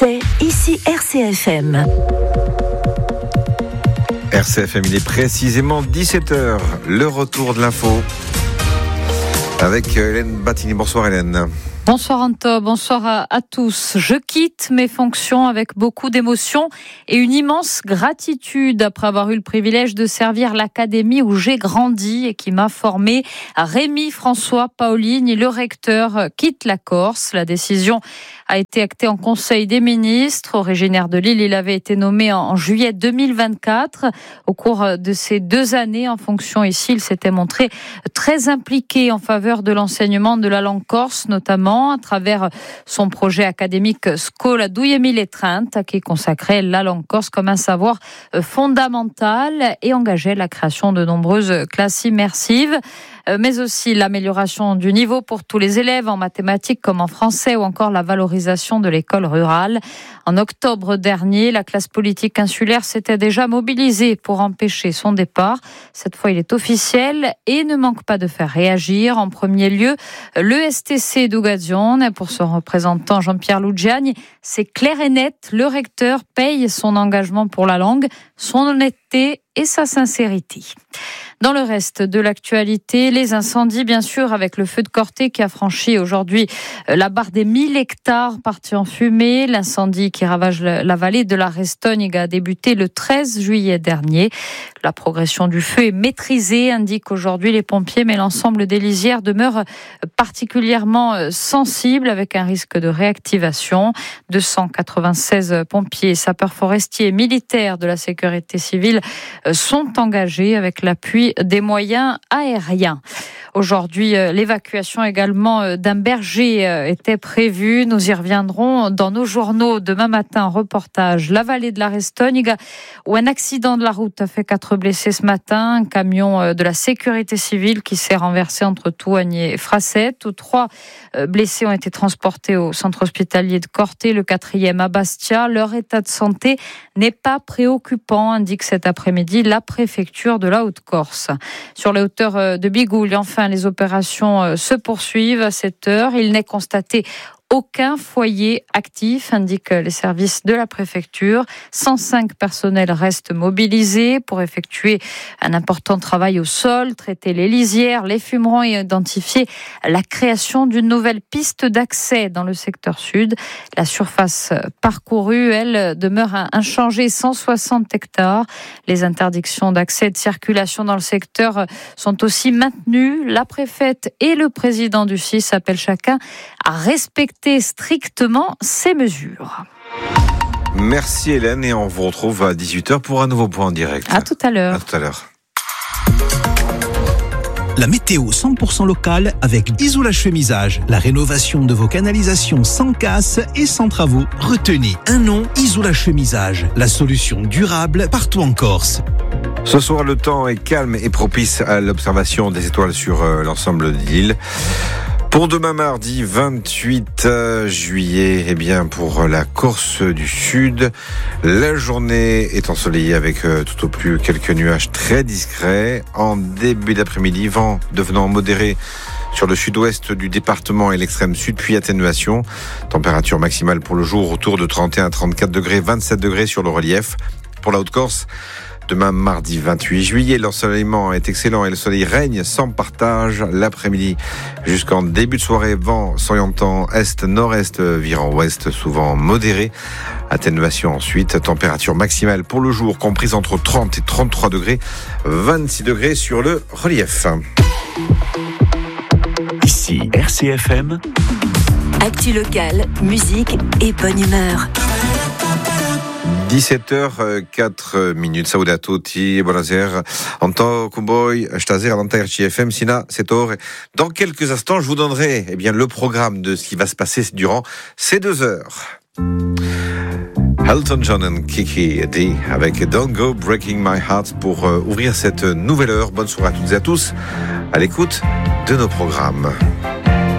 C'est ici RCFM. RCFM, il est précisément 17h, le retour de l'info avec Hélène Battini. Bonsoir Hélène. Bonsoir Anto, bonsoir à tous. Je quitte mes fonctions avec beaucoup d'émotion et une immense gratitude après avoir eu le privilège de servir l'académie où j'ai grandi et qui m'a formé. Rémi François Paolini, le recteur, quitte la Corse. La décision a été actée en Conseil des ministres. Originaire de Lille, il avait été nommé en juillet 2024. Au cours de ces 2 années en fonction ici, il s'était montré très impliqué en faveur de l'enseignement de la langue corse, notamment à travers son projet académique Scola 2030, qui consacrait la langue corse comme un savoir fondamental et engageait la création de nombreuses classes immersives, mais aussi l'amélioration du niveau pour tous les élèves en mathématiques comme en français ou encore la valorisation de l'école rurale. En octobre dernier, la classe politique insulaire s'était déjà mobilisée pour empêcher son départ. Cette fois, il est officiel et ne manque pas de faire réagir. En premier lieu, l'ESTC d'Ugazione. Pour son représentant Jean-Pierre Lugiani, c'est clair et net, le recteur paye son engagement pour la langue, son honnêteté et sa sincérité. Dans le reste de l'actualité, les incendies, bien sûr, avec le feu de Corté qui a franchi aujourd'hui la barre des 1000 hectares partis en fumée. L'incendie qui ravage la vallée de la Restogne a débuté le 13 juillet dernier. La progression du feu est maîtrisée, indiquent aujourd'hui les pompiers, mais l'ensemble des lisières demeure particulièrement sensible avec un risque de réactivation. 296 pompiers, sapeurs forestiers et militaires de la sécurité civile sont engagés avec l'appui des moyens aériens. Aujourd'hui, l'évacuation également d'un berger était prévue. Nous y reviendrons dans nos journaux. Demain matin, reportage La vallée de la Restogne où un accident de la route a fait 4 blessés ce matin. Un camion de la sécurité civile qui s'est renversé entre Touagne et Frasset. Tous 3 blessés ont été transportés au centre hospitalier de Corté, le 4e à Bastia. Leur état de santé n'est pas préoccupant, indique cet après-midi la préfecture de la Haute-Corse. Sur les hauteurs de Bigoul, enfin, les opérations se poursuivent à cette heure. Il n'est constaté aucun foyer actif, indiquent les services de la préfecture. 105 personnels restent mobilisés pour effectuer un important travail au sol, traiter les lisières, les fumerons et identifier la création d'une nouvelle piste d'accès dans le secteur sud. La surface parcourue, elle, demeure inchangée, 160 hectares. Les interdictions d'accès et de circulation dans le secteur sont aussi maintenues. La préfète et le président du CIS appellent chacun à respecter strictement ces mesures. Merci Hélène et on vous retrouve à 18h pour un nouveau point en direct. À tout à l'heure. À tout à l'heure. La météo 100% locale avec Isola Chemisage. La rénovation de vos canalisations sans casse et sans travaux. Retenez un nom, Isola Chemisage. La solution durable partout en Corse. Ce soir, le temps est calme et propice à l'observation des étoiles sur l'ensemble de l'île. Pour demain mardi 28 juillet, eh bien pour la Corse du Sud, la journée est ensoleillée avec tout au plus quelques nuages très discrets. En début d'après-midi, vent devenant modéré sur le sud-ouest du département et l'extrême sud, puis atténuation. Température maximale pour le jour autour de 31 à 34 degrés, 27 degrés sur le relief. Pour la Haute-Corse, demain mardi 28 juillet, l'ensoleillement est excellent et le soleil règne sans partage. L'après-midi jusqu'en début de soirée, vent s'orientant est-nord-est, virant ouest, souvent modéré. Atténuation ensuite, température maximale pour le jour comprise entre 30 et 33 degrés, 26 degrés sur le relief. Ici RCFM. Actu locale, musique et bonne humeur. 17h04. Saluda a tutti, buonasera. Anto Kumboy, stasera all'Antenne RCFM, sina 7h. Dans quelques instants, je vous donnerai le programme de ce qui va se passer durant ces 2 heures. Elton John et Kiki D avec Don't Go Breaking My Heart pour ouvrir cette nouvelle heure. Bonne soirée à toutes et à tous à l'écoute de nos programmes.